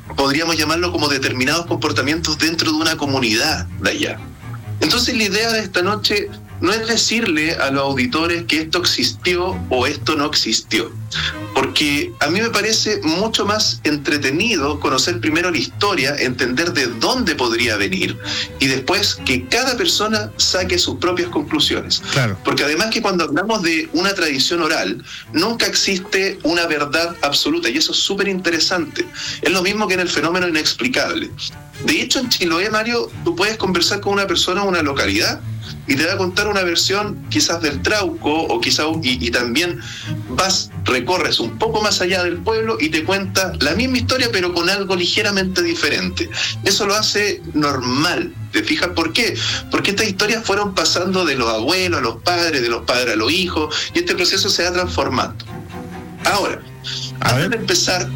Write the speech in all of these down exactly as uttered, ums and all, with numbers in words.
podríamos llamarlo como determinados comportamientos dentro de una comunidad de allá. Entonces la idea de esta noche no es decirle a los auditores que esto existió o esto no existió, porque a mí me parece mucho más entretenido conocer primero la historia, entender de dónde podría venir y después que cada persona saque sus propias conclusiones. Claro. Porque además que cuando hablamos de una tradición oral, nunca existe una verdad absoluta y eso es súper interesante. Es lo mismo que en el fenómeno inexplicable. De hecho, en Chiloé, Mario, tú puedes conversar con una persona en una localidad y te va a contar una versión quizás del Trauco o quizás y, y también vas, recorres un poco más allá del pueblo y te cuenta la misma historia pero con algo ligeramente diferente. Eso lo hace normal. ¿Te fijas por qué? Porque estas historias fueron pasando de los abuelos a los padres, de los padres a los hijos y este proceso se va transformando. Ahora, a antes ver. de empezar,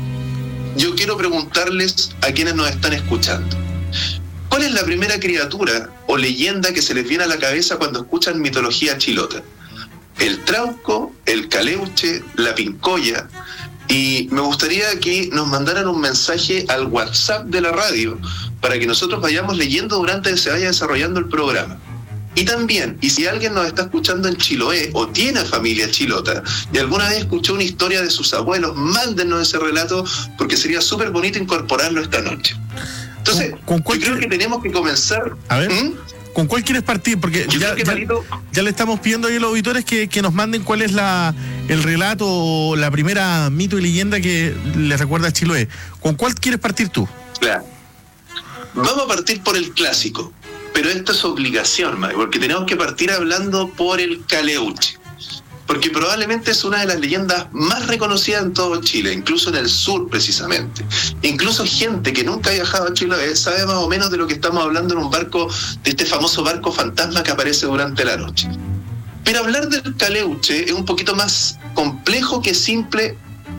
yo quiero preguntarles a quienes nos están escuchando. ¿Cuál es la primera criatura o leyenda que se les viene a la cabeza cuando escuchan mitología chilota? El Trauco, el Caleuche, la Pincoya. Y me gustaría que nos mandaran un mensaje al WhatsApp de la radio para que nosotros vayamos leyendo durante que se vaya desarrollando el programa. Y también, y si alguien nos está escuchando en Chiloé o tiene familia chilota y alguna vez escuchó una historia de sus abuelos, mándenos ese relato porque sería súper bonito incorporarlo esta noche. Entonces, ¿Con, con yo creo que tenemos que comenzar. A ver, ¿Mm? ¿con cuál quieres partir? Porque Yo ya, creo que, ya, Marito, ya le estamos pidiendo ahí a los auditores que, que nos manden cuál es la el relato o la primera mito y leyenda que les recuerda a Chiloé. ¿Con cuál quieres partir tú? Claro. Vamos a partir por el clásico, pero esto es obligación, Mario, porque tenemos que partir hablando por el Caleuche. Porque probablemente es una de las leyendas más reconocidas en todo Chile, incluso en el sur precisamente. Incluso gente que nunca ha viajado a Chile sabe más o menos de lo que estamos hablando en un barco, de este famoso barco fantasma que aparece durante la noche. Pero hablar del Caleuche es un poquito más complejo que simple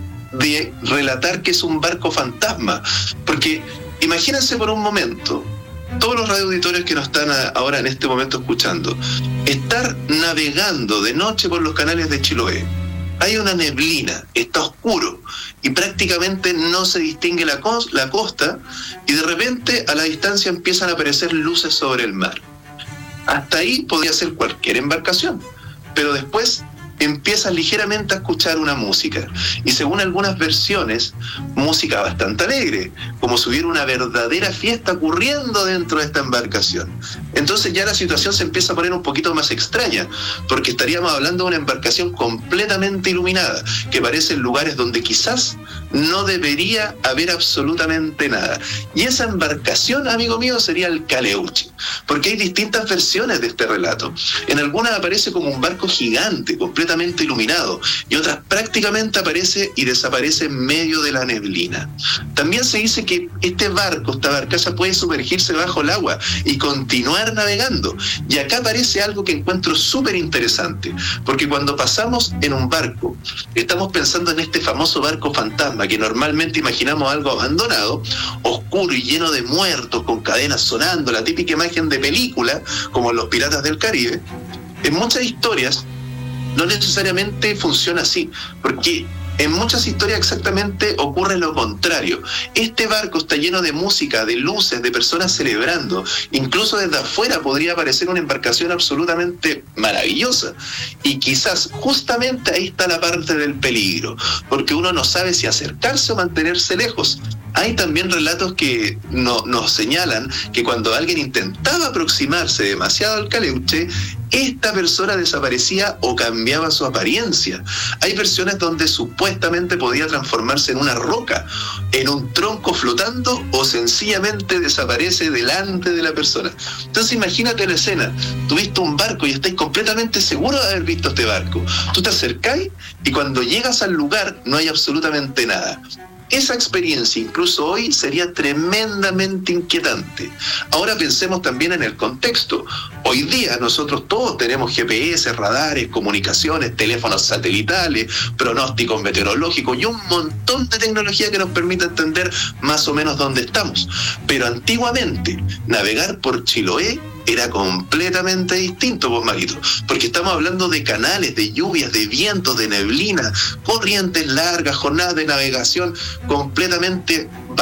de relatar que es un barco fantasma. Porque imagínense por un momento, todos los radioauditores que nos están a, ahora en este momento escuchando, estar navegando de noche por los canales de Chiloé. Hay una neblina, está oscuro y prácticamente no se distingue la, cos, la costa y de repente a la distancia empiezan a aparecer luces sobre el mar. Hasta ahí podría ser cualquier embarcación, pero después empiezas ligeramente a escuchar una música y según algunas versiones, música bastante alegre, como si hubiera una verdadera fiesta ocurriendo dentro de esta embarcación. Entonces ya la situación se empieza a poner un poquito más extraña, porque estaríamos hablando de una embarcación completamente iluminada, que aparece en lugares donde quizás no debería haber absolutamente nada. Y esa embarcación, amigo mío, sería el Caleuche, porque hay distintas versiones de este relato. En algunas aparece como un barco gigante, completamente iluminado, y otras prácticamente aparece y desaparece en medio de la neblina. También se dice que este barco, esta barcaza puede sumergirse bajo el agua y continuar navegando. Y acá aparece algo que encuentro súper interesante, porque cuando pasamos en un barco, estamos pensando en este famoso barco fantasma, que normalmente imaginamos algo abandonado, oscuro y lleno de muertos, con cadenas sonando, la típica imagen de película, como Los Piratas del Caribe. En muchas historias no necesariamente funciona así, porque en muchas historias exactamente ocurre lo contrario. Este barco está lleno de música, de luces, de personas celebrando. Incluso desde afuera podría parecer una embarcación absolutamente maravillosa. Y quizás justamente ahí está la parte del peligro, porque uno no sabe si acercarse o mantenerse lejos. Hay también relatos que no, nos señalan que cuando alguien intentaba aproximarse demasiado al Caleuche, esta persona desaparecía o cambiaba su apariencia. Hay versiones donde supuestamente podía transformarse en una roca, en un tronco flotando o sencillamente desaparece delante de la persona. Entonces imagínate la escena, tuviste un barco y estáis completamente seguro de haber visto este barco. Tú te acercáis y cuando llegas al lugar no hay absolutamente nada. Esa experiencia, incluso hoy, sería tremendamente inquietante. Ahora pensemos también en el contexto. Hoy día nosotros todos tenemos G P S, radares, comunicaciones, teléfonos satelitales, pronósticos meteorológicos y un montón de tecnología que nos permite entender más o menos dónde estamos. Pero antiguamente, navegar por Chiloé era completamente distinto, pues, Marito, porque estamos hablando de canales, de lluvias, de vientos, de neblina, corrientes largas, jornadas de navegación completamente